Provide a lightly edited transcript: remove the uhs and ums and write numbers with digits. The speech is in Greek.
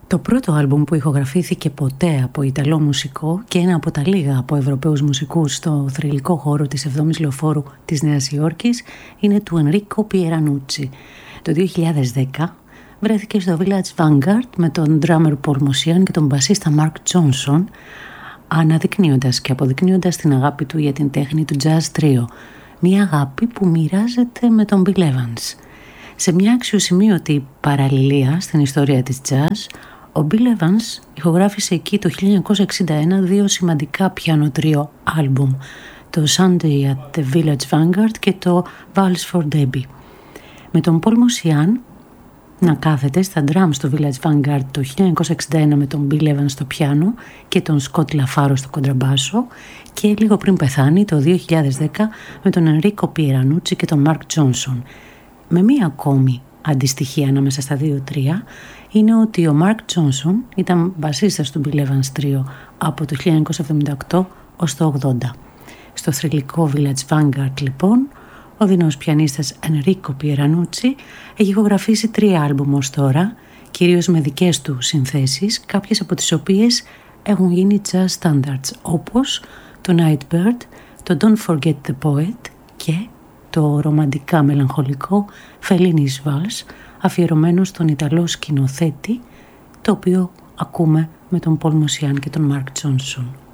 Το πρώτο άλμπουμ που ηχογραφήθηκε ποτέ από Ιταλό μουσικό και ένα από τα λίγα από Ευρωπαίους μουσικούς στο θρυλικό χώρο της 7ης Λεωφόρου της Νέας Υόρκης είναι του Ενρίκο Πιερανούτσι. Το 2010 βρέθηκε στο Village Vanguard με τον drummer Paul Mossian και τον μπασίστα Mark Johnson, αναδεικνύοντας και αποδεικνύοντας την αγάπη του για την τέχνη του jazz trio, μια αγάπη που μοιράζεται με τον Bill Evans. Σε μια αξιοσημείωτη παραλληλία στην ιστορία της jazz, ο Bill Evans ηχογράφησε εκεί το 1961 δύο σημαντικά πιάνο τρίο άλμπουμ, το Sunday at the Village Vanguard και το Vals for Debbie. Με τον Paul Mossian να κάθεται στα drums στο Village Vanguard το 1961 με τον Bill Evans στο πιάνο και τον Scott LaFaro στο κοντραμπάσο και λίγο πριν πεθάνει το 2010 με τον Ενρίκο Πιερανούτσι και τον Mark Johnson. Με μία ακόμη αντιστοιχία ανάμεσα στα δύο-τρία είναι ότι ο Mark Johnson ήταν μπασίστας του Bill Evans Trio από το 1978 ως το 80. Στο θρυλικό Village Vanguard λοιπόν, ο δεινός πιανίστας Ενρίκο Πιερανούτσι έχει ηχογραφήσει 3 άλμπουμ ως τώρα, κυρίως με δικές του συνθέσεις, κάποιες από τις οποίες έχουν γίνει jazz standards, όπως το Nightbird, το Don't Forget the Poet και το ρομαντικά μελαγχολικό Fellini's Vals, αφιερωμένο στον Ιταλό σκηνοθέτη, το οποίο ακούμε με τον Paul Mossian και τον Mark Johnson.